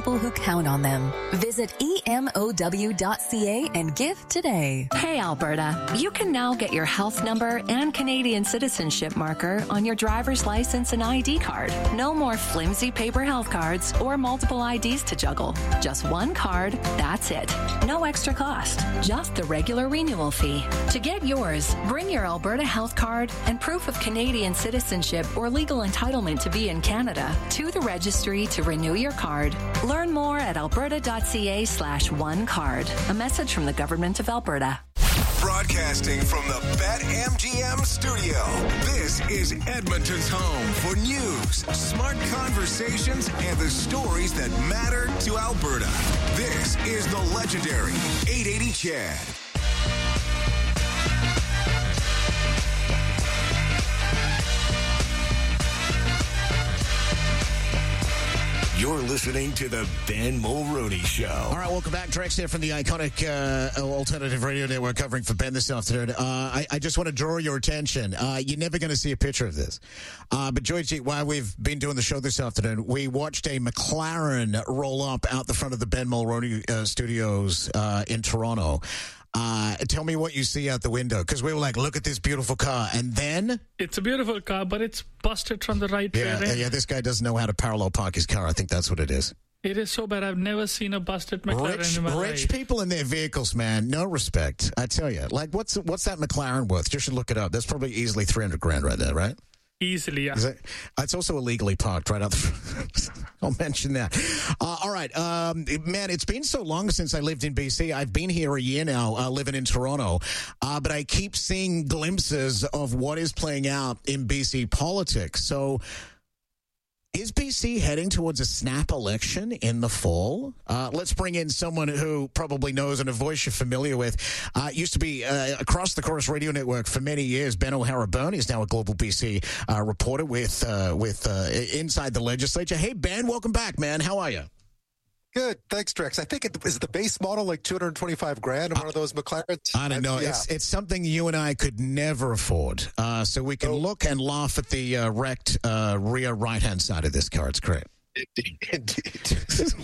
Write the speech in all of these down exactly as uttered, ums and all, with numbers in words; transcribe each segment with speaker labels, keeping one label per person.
Speaker 1: people who count on them. Visit E M O W dot C A and give today.
Speaker 2: Hey, Alberta, you can now get your health number and Canadian citizenship marker on your driver's license and I D card. No more flimsy paper health cards or multiple I Ds to juggle. Just one card, that's it. No extra cost, just the regular renewal fee. To get yours, bring your Alberta health card and proof of Canadian citizenship or legal entitlement to be in Canada to the registry to renew your card. Learn more at alberta.ca slash one card. A message from the Government of Alberta.
Speaker 3: Broadcasting from the BetMGM studio, this is Edmonton's home for news, smart conversations, and the stories that matter to Alberta. This is the legendary eight eighty Chad. You're listening to the Ben Mulroney Show.
Speaker 4: All right, welcome back. Drex here from the iconic uh, alternative radio network covering for Ben this afternoon. Uh, I, I just want to draw your attention. Uh, you're never going to see a picture of this. Uh, but, Georgie, while we've been doing the show this afternoon, we watched a McLaren roll up out the front of the Ben Mulroney uh, studios uh, in Toronto. Uh, tell me what you see out the window, because we were like, look at this beautiful car. And then...
Speaker 5: It's a beautiful car, but it's busted from the right
Speaker 4: yeah,
Speaker 5: rear end.
Speaker 4: Yeah, this guy doesn't know how to parallel park his car. I think that's what it is.
Speaker 5: It is so bad. I've never seen a busted McLaren
Speaker 4: Rich,
Speaker 5: in my
Speaker 4: rich
Speaker 5: life.
Speaker 4: people in their vehicles, man, no respect. I tell you. Like, what's what's that McLaren worth? You should look it up. That's probably easily three hundred grand right there, right?
Speaker 5: Easily, yeah.
Speaker 4: It, it's also illegally parked right out the front. I'll mention that. Uh, all right. Um, man, it's been so long since I lived in B C. I've been here a year now, uh, living in Toronto. Uh, but I keep seeing glimpses of what is playing out in B C politics. So... is B C heading towards a snap election in the fall? Uh, let's bring in someone who probably knows and a voice you're familiar with. Uh, used to be uh, across the Chorus Radio Network for many years. Ben O'Hara-Byrne is now a global B C uh, reporter with uh, with uh, Inside the Legislature. Hey, Ben, welcome back, man. How are you?
Speaker 6: Good. Thanks, Drex. I think it is the base model like two hundred twenty-five grand on one of those McLarens.
Speaker 4: I don't know.
Speaker 6: Yeah.
Speaker 4: It's it's something you and I could never afford. Uh, so we can
Speaker 6: Oh.
Speaker 4: look and laugh at the uh, wrecked uh, rear right-hand side of this car. It's great.
Speaker 6: Indeed.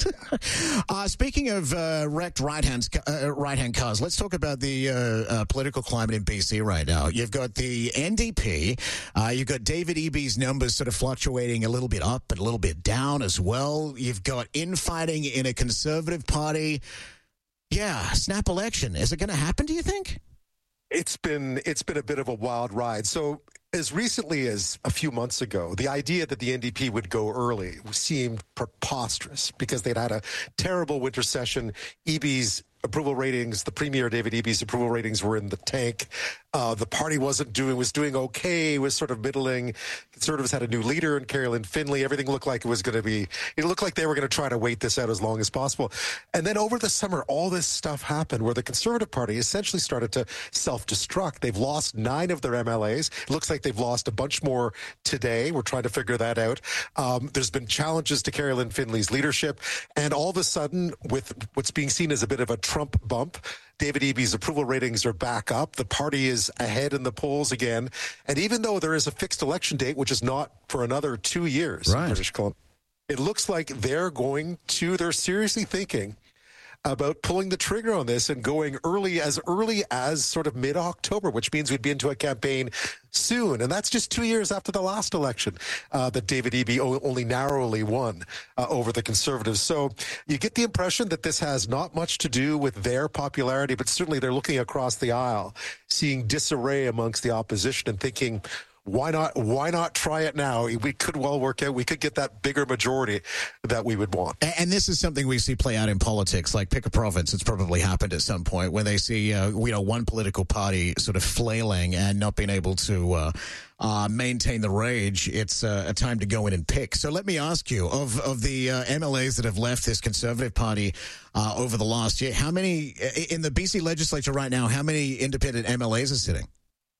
Speaker 4: uh, speaking of uh, wrecked right-hand uh, right-hand cars, let's talk about the uh, uh, political climate in B C right now. You've got the N D P. Uh, you've got David Eby's numbers sort of fluctuating a little bit up and a little bit down as well. You've got infighting in a Conservative Party. Yeah, snap election. Is it going to happen, do you think?
Speaker 6: It's been it's been a bit of a wild ride. So as recently as a few months ago, the idea that the N D P would go early seemed preposterous because they'd had a terrible winter session. Eby's approval ratings, the Premier David Eby's approval ratings were in the tank. Uh, the party wasn't doing, was doing okay, was sort of middling. Conservatives had a new leader in Carolyn Finley. Everything looked like it was going to be, it looked like they were going to try to wait this out as long as possible. And then over the summer, all this stuff happened where the Conservative Party essentially started to self-destruct. They've lost nine of their M L As. It looks like they've lost a bunch more today. We're trying to figure that out. Um, there's been challenges to Carolyn Finley's leadership. And all of a sudden, with what's being seen as a bit of a Trump bump, David Eby's approval ratings are back up. The party is ahead in the polls again. And even though there is a fixed election date, which is not for another two years
Speaker 4: Right.
Speaker 6: in British Columbia, it looks like they're going to, they're seriously thinking about pulling the trigger on this and going early, as early as sort of mid-October, which means we'd be into a campaign soon. And that's just two years after the last election uh, that David Eby o- only narrowly won uh, over the Conservatives. So you get the impression that this has not much to do with their popularity, but certainly they're looking across the aisle, seeing disarray amongst the opposition and thinking, why not, why not try it now? We could well work out. We could get that bigger majority that we would want.
Speaker 4: And, and this is something we see play out in politics. Like, pick a province. It's probably happened at some point where they see, uh, you know, one political party sort of flailing and not being able to uh, uh, maintain the rage. It's uh, a time to go in and pick. So let me ask you, of, of the uh, M L As that have left this Conservative Party uh, over the last year, how many, in the B C legislature right now, how many independent M L As are sitting?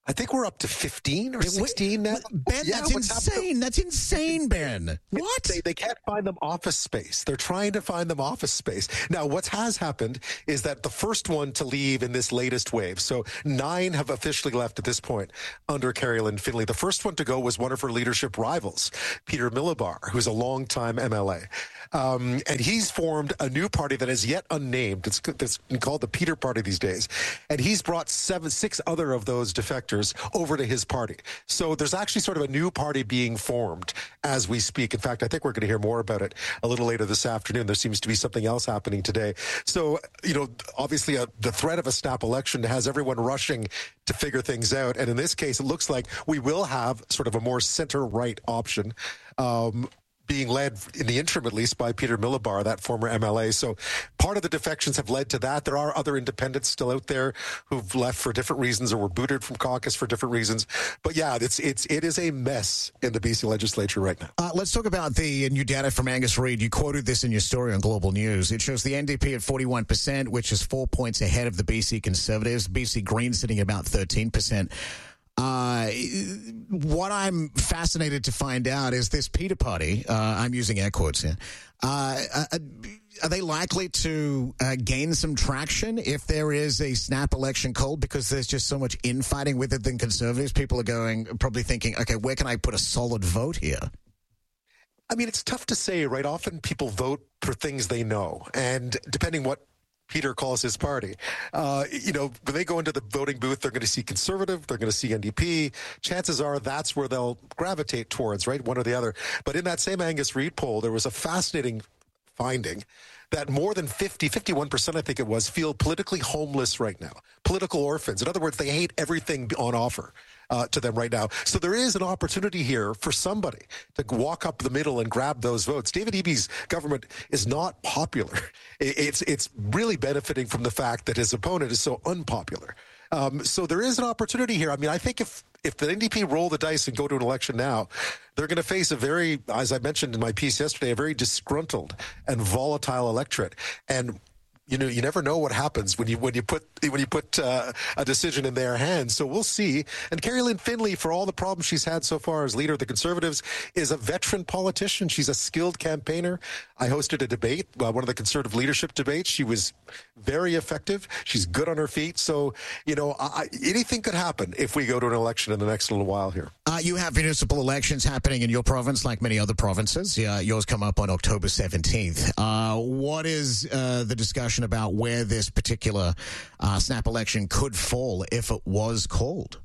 Speaker 6: I think we're up to fifteen or sixteen now.
Speaker 4: Ben,
Speaker 6: yeah,
Speaker 4: that's insane. That's insane, Ben. What?
Speaker 6: They, they can't find them office space. They're trying to find them office space. Now, what has happened is that the first one to leave in this latest wave, so nine have officially left at this point under Carrie-Lynne Finley. The first one to go was one of her leadership rivals, Peter Miliband, who's a longtime M L A. Um, and he's formed a new party that is yet unnamed. It's, it's called the Peter Party these days. And he's brought seven, six other of those defectors over to his party. So there's actually sort of a new party being formed as we speak. In fact, I think we're going to hear more about it a little later this afternoon. There seems to be something else happening today. So, you know, obviously a, the threat of a snap election has everyone rushing to figure things out. And in this case, it looks like we will have sort of a more center-right option. Um, being led, in the interim at least, by Peter Miliband, that former M L A. So part of the defections have led to that. There are other independents still out there who've left for different reasons or were booted from caucus for different reasons. But yeah, it's it's it is a mess in the B C legislature right now.
Speaker 4: Uh, let's talk about the new data from Angus Reid. You quoted this in your story on Global News. It shows the N D P at forty-one percent, which is four points ahead of the B C Conservatives. B C Greens sitting at about thirteen percent. Uh, what I'm fascinated to find out is this Peter Party, uh, I'm using air quotes here, uh, uh, are they likely to uh, gain some traction if there is a snap election called? Because there's just so much infighting with it than Conservatives. People are going, probably thinking, okay, where can I put a solid vote here?
Speaker 6: I mean, it's tough to say, right? Often people vote for things they know. And depending what Peter calls his party. Uh, you know, when they go into the voting booth, they're going to see Conservative, they're going to see N D P. Chances are that's where they'll gravitate towards, right? One or the other. But in that same Angus Reid poll, there was a fascinating finding that more than fifty, fifty-one percent, I think it was, feel politically homeless right now. Political orphans. In other words, they hate everything on offer uh, to them right now. So there is an opportunity here for somebody to walk up the middle and grab those votes. David Eby's government is not popular. It's, it's really benefiting from the fact that his opponent is so unpopular. Um, so there is an opportunity here. I mean, I think if if the N D P roll the dice and go to an election now, they're going to face a very, as I mentioned in my piece yesterday, a very disgruntled and volatile electorate. And you know, you never know what happens when you when you put when you put uh, a decision in their hands. So we'll see. And Carrie-Lynne Finley, for all the problems she's had so far as leader of the Conservatives, is a veteran politician. She's a skilled campaigner. I hosted a debate, uh, one of the Conservative leadership debates. She was very effective. She's good on her feet. So, you know, I, anything could happen if we go to an election in the next little while here.
Speaker 4: Uh, you have municipal elections happening in your province, like many other provinces. Yeah, yours come up on October seventeenth. Uh, what is uh, the discussion about where this particular uh, snap election could fall if it was called?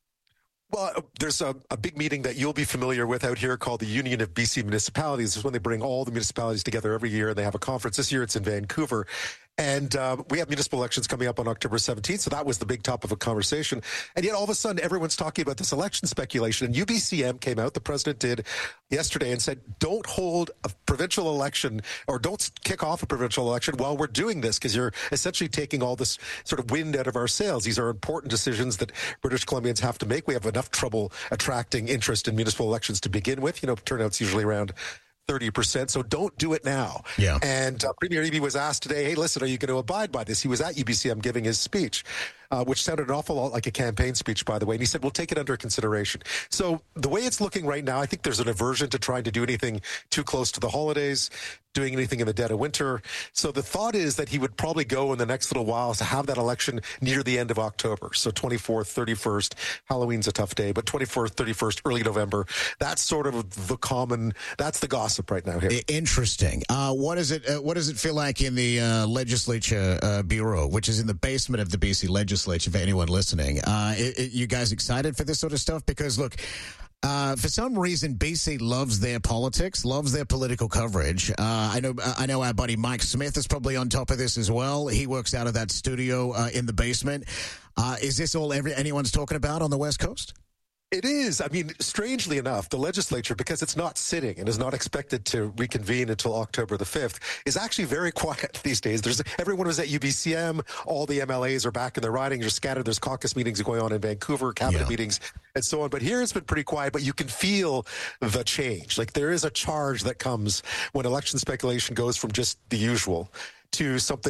Speaker 6: Well, there's a, a big meeting that you'll be familiar with out here called the Union of B C Municipalities. This is when they bring all the municipalities together every year, and they have a conference. This year it's in Vancouver. And uh, we have municipal elections coming up on October seventeenth, so that was the big topic of conversation. And yet all of a sudden, everyone's talking about this election speculation. And U B C M came out, the president did yesterday, and said, don't hold a provincial election or don't kick off a provincial election while we're doing this, because you're essentially taking all this sort of wind out of our sails. These are important decisions that British Columbians have to make. We have enough trouble attracting interest in municipal elections to begin with. You know, turnout's usually around thirty percent, so don't do it now.
Speaker 4: Yeah.
Speaker 6: And uh, Premier Eby was asked today, hey, listen, are you going to abide by this? He was at U B C M giving his speech, uh, which sounded an awful lot like a campaign speech, by the way. And he said, we'll take it under consideration. So the way it's looking right now, I think there's an aversion to trying to do anything too close to the holidays, doing anything in the dead of winter. So the thought is that he would probably go in the next little while to have that election near the end of October. So twenty-fourth, thirty-first, Halloween's a tough day, but twenty-fourth, thirty-first, early November. That's sort of the common, that's the gossip right now here.
Speaker 4: Interesting. Uh, what is it? Uh, what does it feel like in the uh, legislature uh, bureau, which is in the basement of the B C legislature? For anyone listening, uh, it, it, you guys excited for this sort of stuff? Because look. Uh, for some reason, B C loves their politics, loves their political coverage. Uh, I know, I know, our buddy Mike Smith is probably on top of this as well. He works out of that studio uh, in the basement. Uh, is this all every, anyone's talking about on the West Coast?
Speaker 6: It is. I mean, strangely enough, the legislature, because it's not sitting and is not expected to reconvene until October the fifth, is actually very quiet these days. There's everyone was at U B C M. All the M L As are back in their ridings, are scattered. There's caucus meetings going on in Vancouver, cabinet yeah. meetings, and so on. But here it's been pretty quiet, but you can feel the change. Like there is a charge that comes when election speculation goes from just the usual to something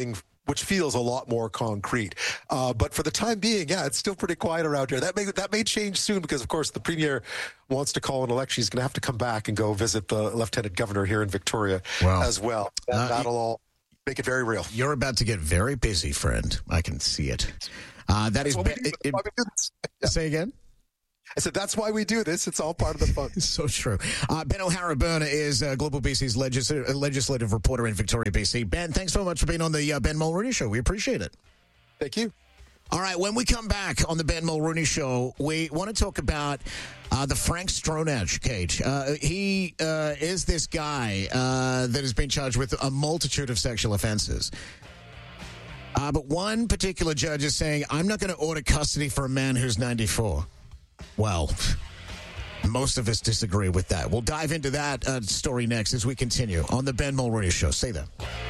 Speaker 6: which feels a lot more concrete. Uh, but for the time being, yeah, it's still pretty quiet around here. That may that may change soon because, of course, the premier wants to call an election. He's going to have to come back and go visit the lieutenant governor here in Victoria
Speaker 4: wow.
Speaker 6: as well. And
Speaker 4: uh,
Speaker 6: that'll all make it very real.
Speaker 4: You're about to get very busy, friend. I can see it. Uh, that
Speaker 6: That's
Speaker 4: is.
Speaker 6: why
Speaker 4: Be-
Speaker 6: we do,
Speaker 4: it,
Speaker 6: why we do this. Yeah.
Speaker 4: Say again.
Speaker 6: I said, that's why we do this. It's all part of the fun.
Speaker 4: So true. Uh, Ben O'Hara-Byrne is uh, Global B C's legis- legislative reporter in Victoria, B C. Ben, thanks so much for being on the uh, Ben Mulrooney Show. We appreciate it.
Speaker 6: Thank you.
Speaker 4: All right, when we come back on the Ben Mulrooney Show, we want to talk about uh, the Frank Stronach case. Uh, he uh, is this guy uh, that has been charged with a multitude of sexual offenses. Uh, but one particular judge is saying, I'm not going to order custody for a man who's ninety-four. Well, most of us disagree with that. We'll dive into that uh, story next as we continue on the Ben Mulrooney Show. Stay there.